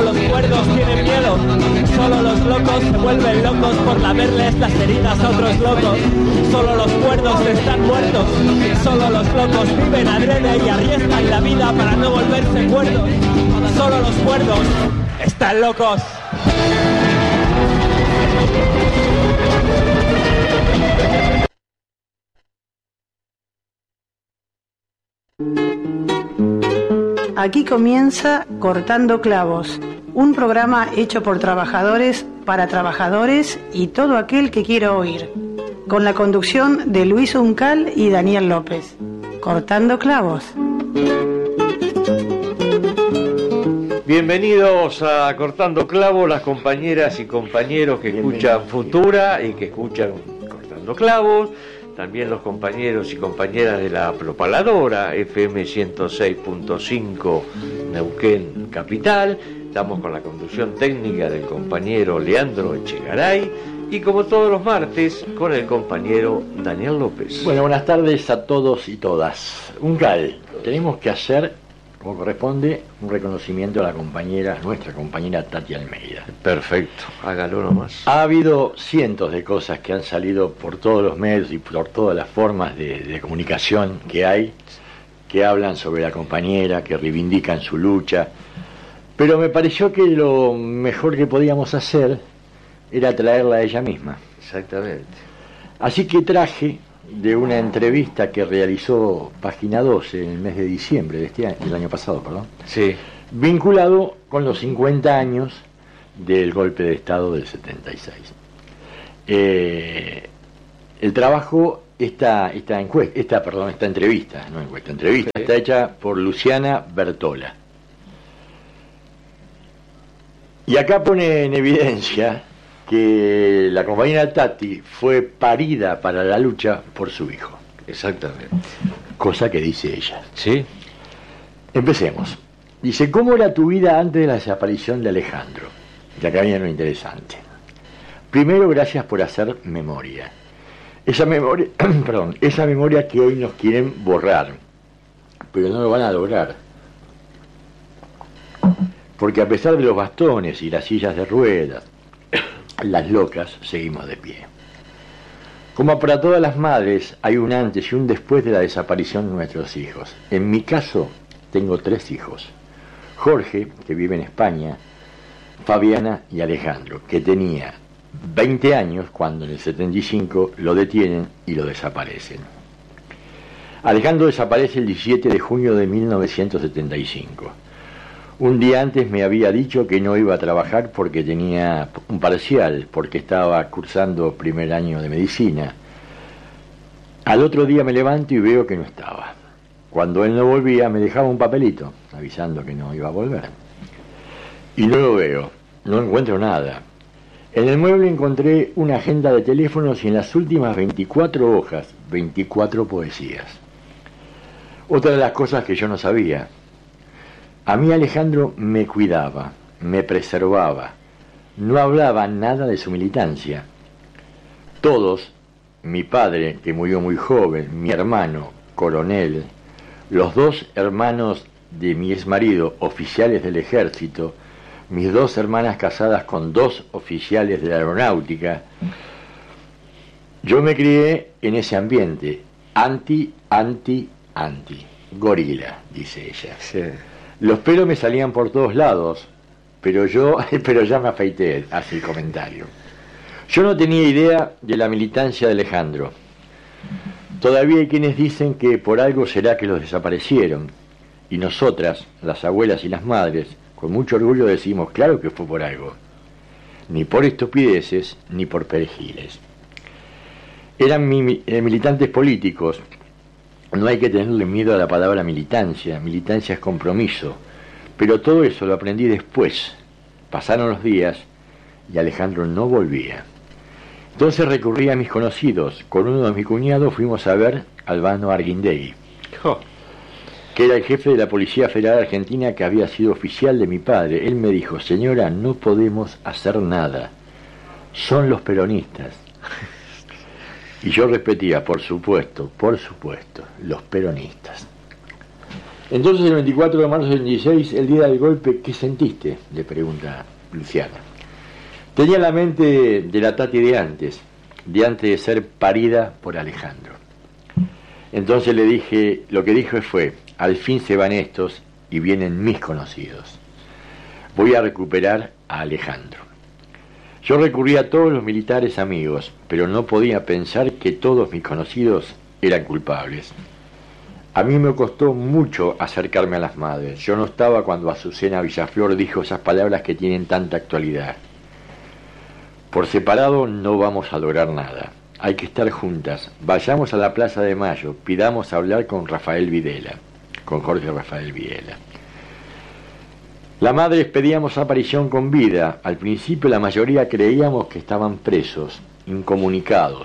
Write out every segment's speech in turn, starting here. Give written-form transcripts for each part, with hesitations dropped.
Solo los cuerdos tienen miedo, solo los locos se vuelven locos por lamerles las heridas a otros locos. Solo los cuerdos están muertos, solo los locos viven adrede y arriesgan la vida para no volverse cuerdos. Solo los cuerdos están locos. Aquí comienza Cortando Clavos, un programa hecho por trabajadores, para trabajadores y todo aquel que quiera oír, con la conducción de Luis Uncal y Daniel López. Cortando Clavos. Bienvenidos a Cortando Clavos, las compañeras y compañeros que escuchan Futura y que escuchan Cortando Clavos. También los compañeros y compañeras de la propaladora FM 106.5 Neuquén Capital. Estamos con la conducción técnica del compañero Leandro Echegaray y como todos los martes con el compañero Daniel López. Bueno, buenas tardes a todos y todas. Uncal, tenemos que hacer, como corresponde, un reconocimiento a la compañera, nuestra compañera Tati Almeida. Perfecto, hágalo nomás. Ha habido cientos de cosas que han salido por todos los medios y por todas las formas de comunicación que hay, que hablan sobre la compañera, que reivindican su lucha, pero me pareció que lo mejor que podíamos hacer era traerla a ella misma. Exactamente. Así que traje de una entrevista que realizó Página 12 en el mes de diciembre de del año pasado, perdón. Sí. Vinculado con los 50 años del golpe de Estado del 76. El trabajo, esta entrevista sí, está hecha por Luciana Bertola. Y acá pone en evidencia que la compañera Tati fue parida para la lucha por su hijo. Exactamente. Cosa que dice ella. Sí. Empecemos. Dice, ¿cómo era tu vida antes de la desaparición de Alejandro? Y acá viene lo interesante. Primero, gracias por hacer memoria. Esa memoria, esa memoria que hoy nos quieren borrar, pero no lo van a lograr. Porque a pesar de los bastones y las sillas de ruedas, las locas seguimos de pie. Como para todas las madres, hay un antes y un después de la desaparición de nuestros hijos. En mi caso, tengo 3 hijos. Jorge, que vive en España, Fabiana y Alejandro, que tenía 20 años cuando en el 75 lo detienen y lo desaparecen. Alejandro desaparece el 17 de junio de 1975. Un día antes me había dicho que no iba a trabajar porque tenía un parcial, porque estaba cursando primer año de medicina. Al otro día me levanto y veo que no estaba. Cuando él no volvía, me dejaba un papelito avisando que no iba a volver. Y no lo veo, no encuentro nada. En el mueble encontré una agenda de teléfonos y en las últimas 24 hojas, 24 poesías. Otra de las cosas que yo no sabía. A mí Alejandro me cuidaba, me preservaba, no hablaba nada de su militancia. Todos, mi padre, que murió muy joven, mi hermano, coronel, los 2 hermanos de mi exmarido, oficiales del ejército, mis 2 hermanas casadas con 2 oficiales de la aeronáutica. Yo me crié en ese ambiente, anti, gorila, dice ella. Sí. Los pelos me salían por todos lados, pero ya me afeité, hace el comentario. Yo no tenía idea de la militancia de Alejandro. Todavía hay quienes dicen que por algo será que los desaparecieron. Y nosotras, las abuelas y las madres, con mucho orgullo decimos, claro que fue por algo. Ni por estupideces, ni por perejiles. Eran militantes políticos. No hay que tenerle miedo a la palabra militancia. Militancia es compromiso. Pero todo eso lo aprendí después. Pasaron los días y Alejandro no volvía. Entonces recurrí a mis conocidos. Con uno de mis cuñados fuimos a ver a Albano Arguindegui, que era el jefe de la Policía Federal Argentina, que había sido oficial de mi padre. Él me dijo, señora, no podemos hacer nada. Son los peronistas. Y yo repetía, por supuesto, los peronistas. Entonces, el 24 de marzo del 16, el día del golpe, ¿qué sentiste?, le pregunta Luciana. Tenía la mente de la Tati de antes de ser parida por Alejandro. Entonces le dije, lo que dijo fue, al fin se van estos y vienen mis conocidos. Voy a recuperar a Alejandro. Yo recurrí a todos los militares amigos, pero no podía pensar que todos mis conocidos eran culpables. A mí me costó mucho acercarme a las madres. Yo no estaba cuando Azucena Villaflor dijo esas palabras que tienen tanta actualidad. Por separado no vamos a lograr nada. Hay que estar juntas. Vayamos a la Plaza de Mayo, pidamos hablar con Rafael Videla, con Jorge Rafael Videla. La madre pedíamos aparición con vida. Al principio la mayoría creíamos que estaban presos, incomunicados,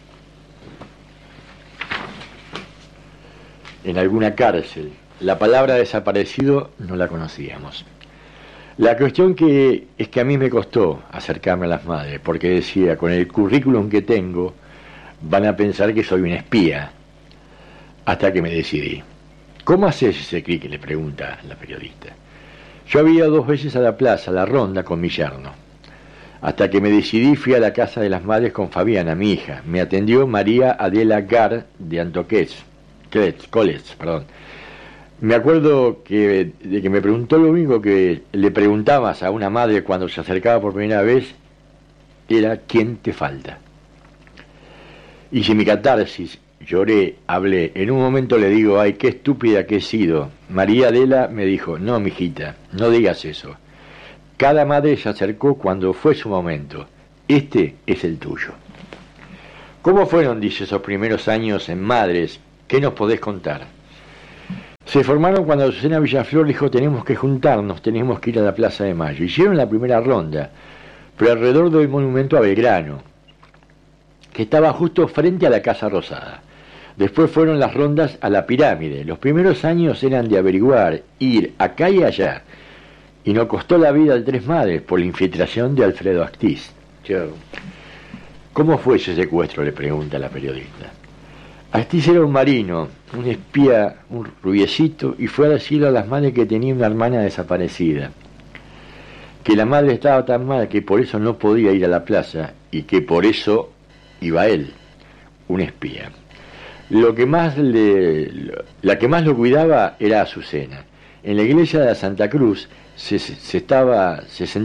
en alguna cárcel. La palabra desaparecido no la conocíamos. La cuestión es que a mí me costó acercarme a las madres, porque decía, con el currículum que tengo, van a pensar que soy un espía, hasta que me decidí. ¿Cómo haces ese clic?, le pregunta la periodista. Yo había ido 2 veces a la plaza, a la ronda, con mi yerno. Hasta que me decidí, fui a la casa de las madres con Fabiana, mi hija. Me atendió María Adela Gar de Antoquets, perdón. Me acuerdo de que me preguntó lo único que le preguntabas a una madre cuando se acercaba por primera vez, era ¿quién te falta? Hice mi catarsis, lloré, hablé. En un momento le digo, ay, qué estúpida que he sido. María Adela me dijo, no, mijita, no digas eso. Cada madre se acercó cuando fue su momento. Este es el tuyo. ¿Cómo fueron, dice, esos primeros años en Madres? ¿Qué nos podés contar? Se formaron cuando Azucena Villaflor dijo, tenemos que juntarnos, tenemos que ir a la Plaza de Mayo. Hicieron la primera ronda, pero alrededor del monumento a Belgrano, que estaba justo frente a la Casa Rosada. Después fueron las rondas a la pirámide. Los primeros años eran de averiguar, ir acá y allá. Y nos costó la vida al Tres Madres por la infiltración de Alfredo Astiz. ¿Cómo fue ese secuestro?, le pregunta la periodista. Astiz era un marino, un espía, un rubiecito, y fue a decirle a las madres que tenía una hermana desaparecida, que la madre estaba tan mal que por eso no podía ir a la plaza y que por eso iba él, un espía. La que más lo cuidaba era Azucena. En la iglesia de la Santa Cruz se estaba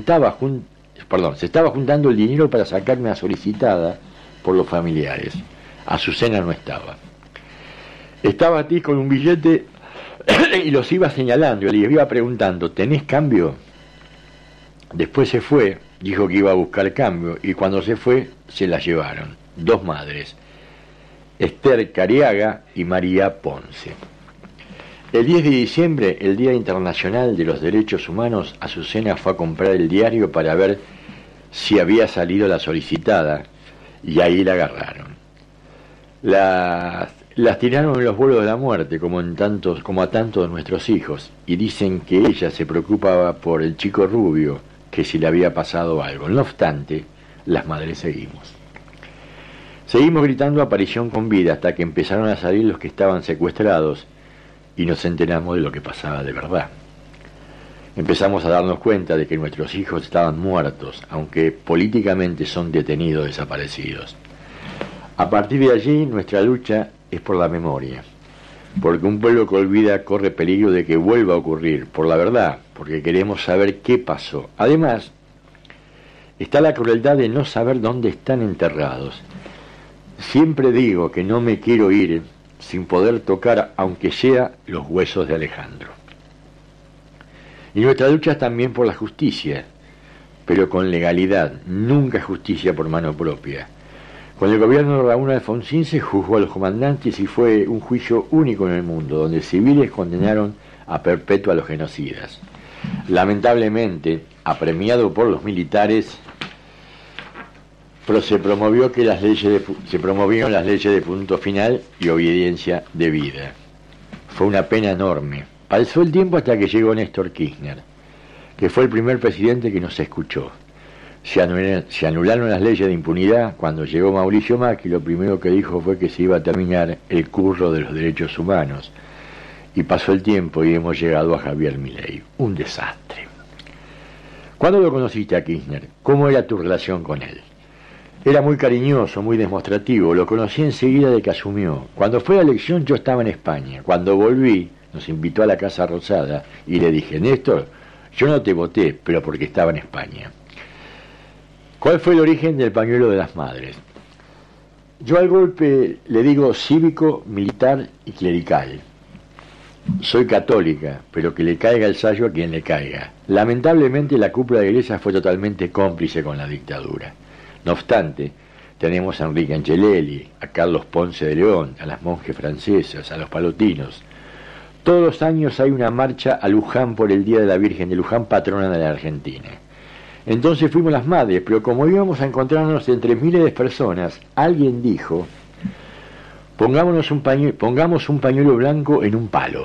juntando el dinero para sacar una solicitada por los familiares. Azucena no estaba. Estaba a ti con un billete y los iba señalando, y les iba preguntando, ¿tenés cambio? Después se fue, dijo que iba a buscar cambio, y cuando se fue, se la llevaron. 2 madres, Esther Cariaga y María Ponce. El 10 de diciembre, el Día Internacional de los Derechos Humanos, Azucena fue a comprar el diario para ver si había salido la solicitada, y ahí la agarraron. Las tiraron en los vuelos de la muerte, como a tantos de nuestros hijos, y dicen que ella se preocupaba por el chico rubio, que si le había pasado algo. No obstante, las madres seguimos gritando aparición con vida hasta que empezaron a salir los que estaban secuestrados y nos enteramos de lo que pasaba de verdad. Empezamos a darnos cuenta de que nuestros hijos estaban muertos, aunque políticamente son detenidos, desaparecidos. A partir de allí, nuestra lucha es por la memoria, porque un pueblo que olvida corre peligro de que vuelva a ocurrir, por la verdad, porque queremos saber qué pasó. Además, está la crueldad de no saber dónde están enterrados. Siempre digo que no me quiero ir sin poder tocar, aunque sea, los huesos de Alejandro. Y nuestra lucha es también por la justicia, pero con legalidad, nunca justicia por mano propia. Con el gobierno de Raúl Alfonsín se juzgó a los comandantes y fue un juicio único en el mundo, donde civiles condenaron a perpetua a los genocidas. Lamentablemente, apremiado por los militares, pero se promovieron las leyes de punto final y obediencia debida. Fue una pena enorme. Pasó el tiempo hasta que llegó Néstor Kirchner, que fue el primer presidente que nos escuchó. Se anularon las leyes de impunidad. Cuando llegó Mauricio Macri, lo primero que dijo fue que se iba a terminar el curro de los derechos humanos. Y pasó el tiempo y hemos llegado a Javier Milei. Un desastre. ¿Cuándo lo conociste a Kirchner? ¿Cómo era tu relación con él? Era muy cariñoso, muy demostrativo. Lo conocí enseguida de que asumió. Cuando fue a la elección yo estaba en España. Cuando volví, nos invitó a la Casa Rosada y le dije, Néstor, yo no te voté, pero porque estaba en España. ¿Cuál fue el origen del pañuelo de las madres? Yo al golpe le digo cívico, militar y clerical. Soy católica, pero que le caiga el sayo a quien le caiga. Lamentablemente la cúpula de la iglesia fue totalmente cómplice con la dictadura. No obstante, tenemos a Enrique Angelelli, a Carlos Ponce de León, a las monjes francesas, a los palotinos. Todos los años hay una marcha a Luján por el Día de la Virgen de Luján, patrona de la Argentina. Entonces fuimos las madres, pero como íbamos a encontrarnos entre miles de personas, alguien dijo, pongamos un pañuelo blanco en un palo.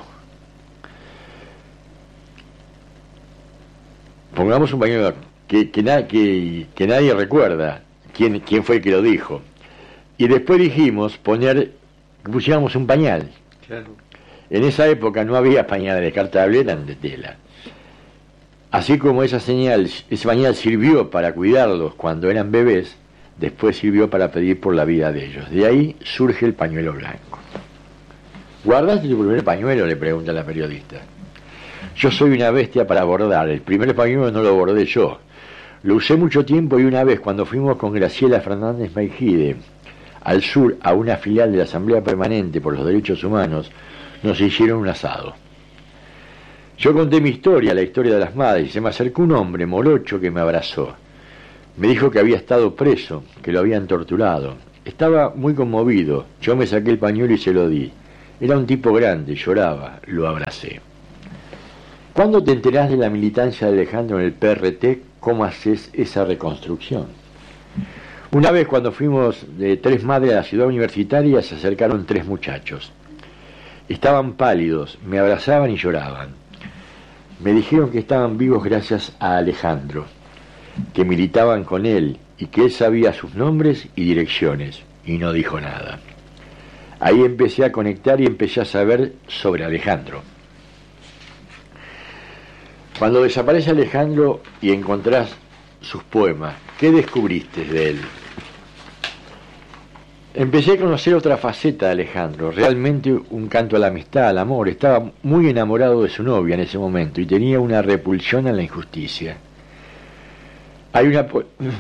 Pongamos un pañuelo que nadie recuerda quién fue el que lo dijo. Y después dijimos pusiéramos un pañal. Claro. En esa época no había pañales descartables, eran de tela. Así como ese pañal sirvió para cuidarlos cuando eran bebés, después sirvió para pedir por la vida de ellos. De ahí surge el pañuelo blanco. ¿Guardaste tu primer pañuelo?, le pregunta la periodista. Yo soy una bestia para bordar. El primer pañuelo no lo bordé yo. Lo usé mucho tiempo y una vez cuando fuimos con Graciela Fernández Meijide al sur a una filial de la Asamblea Permanente por los Derechos Humanos, nos hicieron un asado. Yo conté mi historia, la historia de las madres, y se me acercó un hombre morocho que me abrazó. Me dijo que había estado preso, que lo habían torturado. Estaba muy conmovido. Yo me saqué el pañuelo y se lo di. Era un tipo grande, lloraba, lo abracé. ¿Cuándo te enterás de la militancia de Alejandro en el PRT? ¿Cómo haces esa reconstrucción? Una vez cuando fuimos de 3 madres a la ciudad universitaria, se acercaron 3 muchachos. Estaban pálidos, me abrazaban y lloraban. Me dijeron que estaban vivos gracias a Alejandro, que militaban con él y que él sabía sus nombres y direcciones, y no dijo nada. Ahí empecé a conectar y empecé a saber sobre Alejandro. Cuando desaparece Alejandro y encontrás sus poemas, ¿qué descubriste de él? Empecé a conocer otra faceta de Alejandro, realmente un canto a la amistad, al amor. Estaba muy enamorado de su novia en ese momento y tenía una repulsión a la injusticia. Hay una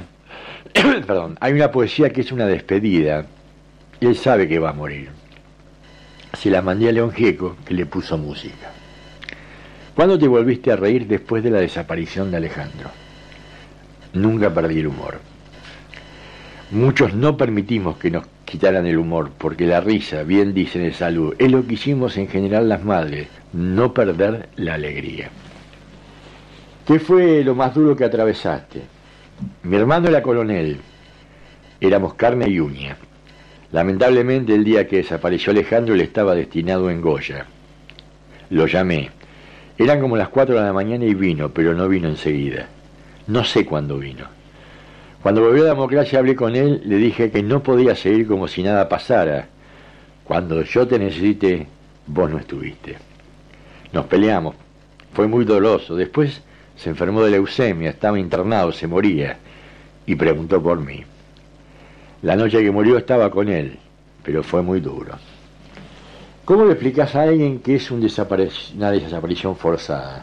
poesía que es una despedida. Él sabe que va a morir. Se la mandé a León Gieco, que le puso música. ¿Cuándo te volviste a reír después de la desaparición de Alejandro? Nunca perdí el humor. Muchos no permitimos que nos quitaran el humor, porque la risa, bien dicen en salud, es lo que hicimos en general las madres, no perder la alegría. ¿Qué fue lo más duro que atravesaste? Mi hermano era coronel, éramos carne y uña. Lamentablemente el día que desapareció Alejandro él estaba destinado en Goya. Lo llamé. Eran como las 4 de la mañana y vino, pero no vino enseguida. No sé cuándo vino. Cuando volvió a la democracia hablé con él, le dije que no podía seguir como si nada pasara. Cuando yo te necesité, vos no estuviste. Nos peleamos, fue muy doloroso. Después se enfermó de leucemia, estaba internado, se moría, y preguntó por mí. La noche que murió estaba con él, pero fue muy duro. ¿Cómo le explicás a alguien que es una desaparición forzada?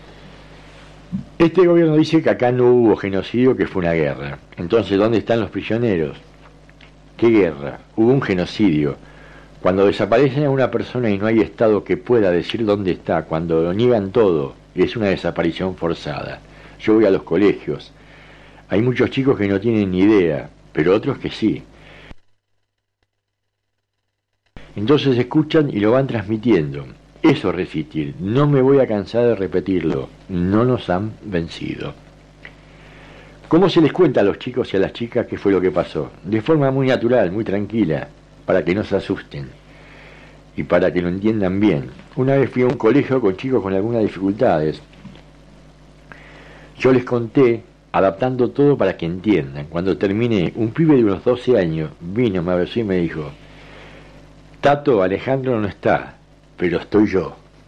Este gobierno dice que acá no hubo genocidio, que fue una guerra. Entonces, ¿dónde están los prisioneros? ¿Qué guerra? Hubo un genocidio. Cuando desaparecen a una persona y no hay Estado que pueda decir dónde está, cuando lo niegan todo, es una desaparición forzada. Yo voy a los colegios. Hay muchos chicos que no tienen ni idea, pero otros que sí. Entonces escuchan y lo van transmitiendo. Eso es resistir. No me voy a cansar de repetirlo. No nos han vencido. ¿Cómo se les cuenta a los chicos y a las chicas qué fue lo que pasó? De forma muy natural, muy tranquila, para que no se asusten y para que lo entiendan bien. Una vez fui a un colegio con chicos con algunas dificultades. Yo les conté, adaptando todo para que entiendan. Cuando terminé, un pibe de unos 12 años vino, me abrazó y me dijo: Tato, Alejandro no está, pero estoy yo.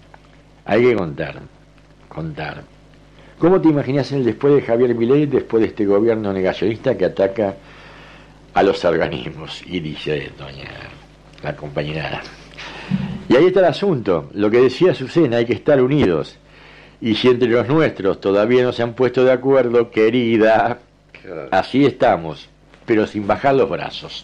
Hay que contar. ¿Cómo te imaginas el después de Javier Milei, después de este gobierno negacionista que ataca a los organismos? Y dice doña la compañera. Y ahí está el asunto, lo que decía Azucena, hay que estar unidos. Y si entre los nuestros todavía no se han puesto de acuerdo, querida, así estamos, pero sin bajar los brazos.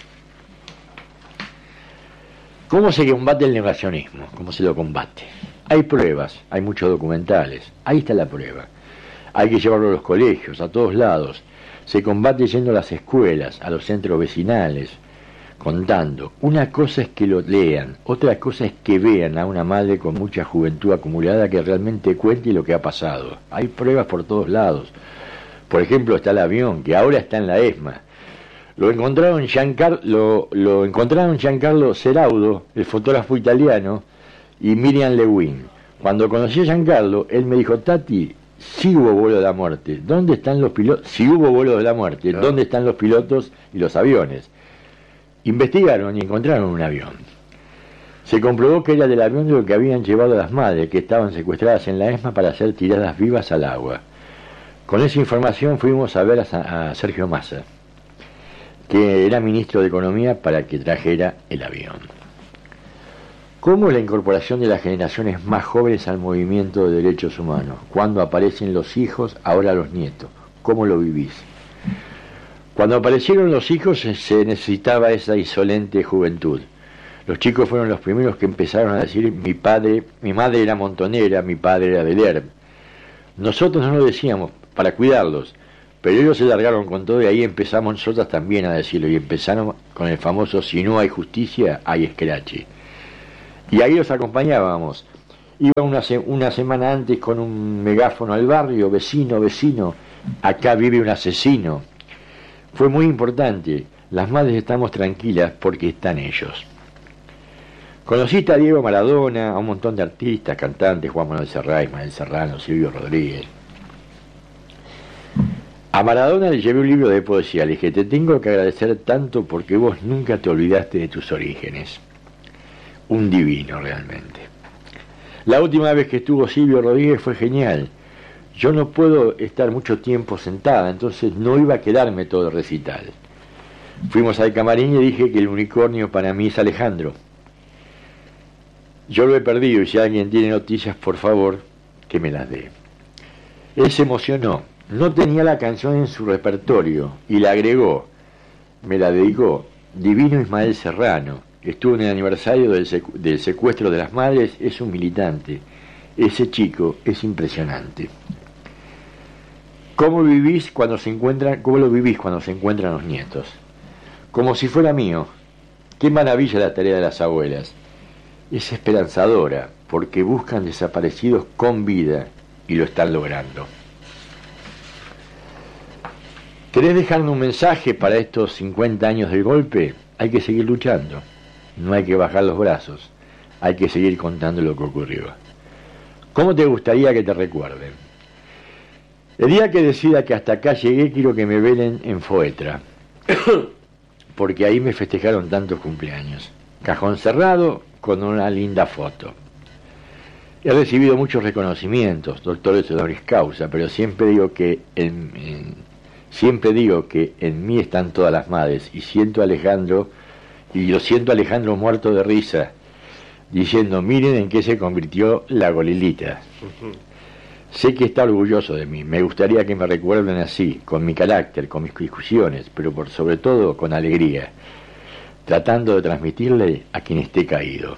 ¿Cómo se combate el negacionismo? ¿Cómo se lo combate? Hay pruebas, hay muchos documentales, ahí está la prueba. Hay que llevarlo a los colegios, a todos lados. Se combate yendo a las escuelas, a los centros vecinales, contando. Una cosa es que lo lean, otra cosa es que vean a una madre con mucha juventud acumulada que realmente cuente lo que ha pasado. Hay pruebas por todos lados. Por ejemplo, está el avión, que ahora está en la ESMA. Lo encontraron Giancarlo Ceraudo, el fotógrafo italiano, y Miriam Lewin. Cuando conocí a Giancarlo, él me dijo, Tati, sí hubo vuelo de la muerte. ¿Dónde están los pilotos? Sí hubo vuelo de la muerte. Claro. ¿Dónde están los pilotos y los aviones? Investigaron y encontraron un avión. Se comprobó que era del avión de lo que habían llevado a las madres que estaban secuestradas en la ESMA para ser tiradas vivas al agua. Con esa información fuimos a ver a Sergio Massa, que era ministro de Economía, para que trajera el avión. ¿Cómo es la incorporación de las generaciones más jóvenes al movimiento de derechos humanos? Cuando aparecen los hijos, ahora los nietos. ¿Cómo lo vivís? Cuando aparecieron los hijos se necesitaba esa insolente juventud. Los chicos fueron los primeros que empezaron a decir, mi madre era montonera, mi padre era del ERP. Nosotros no lo decíamos para cuidarlos, pero ellos se largaron con todo y ahí empezamos nosotras también a decirlo. Y empezaron con el famoso, si no hay justicia, hay escrache. Y ahí los acompañábamos. Iba una semana antes con un megáfono al barrio, vecino, acá vive un asesino. Fue muy importante. Las madres estamos tranquilas porque están ellos. Conociste a Diego Maradona, a un montón de artistas, cantantes, Juan Manuel Serrat, Ismael Serrano, Silvio Rodríguez. A Maradona le llevé un libro de poesía. Le dije, te tengo que agradecer tanto porque vos nunca te olvidaste de tus orígenes. Un divino realmente. La última vez que estuvo Silvio Rodríguez fue genial. Yo no puedo estar mucho tiempo sentada, entonces no iba a quedarme todo el recital. Fuimos al camarín y dije que el unicornio para mí es Alejandro. Yo lo he perdido y si alguien tiene noticias, por favor, que me las dé. Él se emocionó. No tenía la canción en su repertorio y la agregó. Me la dedicó. Divino Ismael Serrano. Estuvo en el aniversario del secuestro de las madres, es un militante. Ese chico es impresionante. ¿Cómo lo vivís cuando se encuentran los nietos? Como si fuera mío. Qué maravilla la tarea de las abuelas. Es esperanzadora, porque buscan desaparecidos con vida y lo están logrando. ¿Querés dejarme un mensaje para estos 50 años del golpe? Hay que seguir luchando. No hay que bajar los brazos, hay que seguir contando lo que ocurrió. ¿Cómo te gustaría que te recuerden? El día que decida que hasta acá llegué, quiero que me velen en Foetra, porque ahí me festejaron tantos cumpleaños. Cajón cerrado con una linda foto. He recibido muchos reconocimientos, doctores honoris causa, pero siempre digo que en mí están todas las madres y lo siento a Alejandro muerto de risa, diciendo, miren en qué se convirtió la golilita. Sé que está orgulloso de mí, me gustaría que me recuerden así, con mi carácter, con mis discusiones, pero por sobre todo con alegría, tratando de transmitirle a quien esté caído.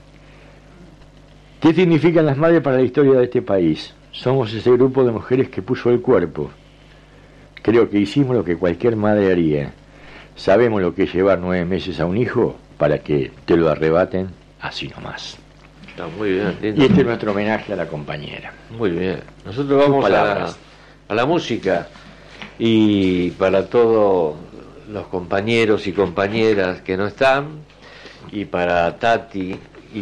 ¿Qué significan las madres para la historia de este país? Somos ese grupo de mujeres que puso el cuerpo. Creo que hicimos lo que cualquier madre haría. Sabemos lo que es llevar 9 meses a un hijo para que te lo arrebaten así nomás. Está muy bien. Y este es nuestro homenaje a la compañera. Muy bien. Nosotros vamos a la música. Y para todos los compañeros y compañeras que no están, y para Tati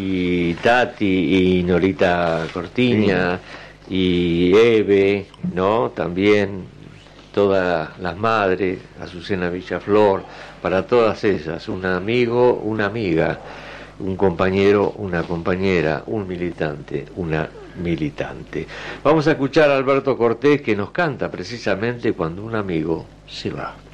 y Norita Cortiña, sí, y Eve, ¿no? También todas las madres, Azucena Villaflor, para todas ellas, un amigo, una amiga, un compañero, una compañera, un militante, una militante. Vamos a escuchar a Alberto Cortés, que nos canta precisamente Cuando un amigo se va.